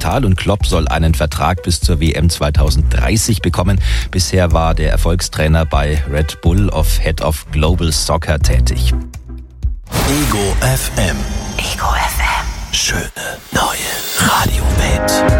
Kapital und Klopp soll einen Vertrag bis zur WM 2030 bekommen. Bisher war der Erfolgstrainer bei Red Bull of Head of Global Soccer tätig. Ego FM. Ego FM. Schöne neue Radiowelt.